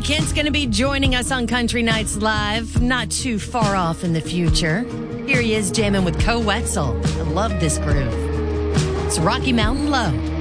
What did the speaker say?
Kent's going to be joining us on Country Nights Live, not too far off in the future. Here he is jamming with Co Wetzel. I love this groove. It's Rocky Mountain Low.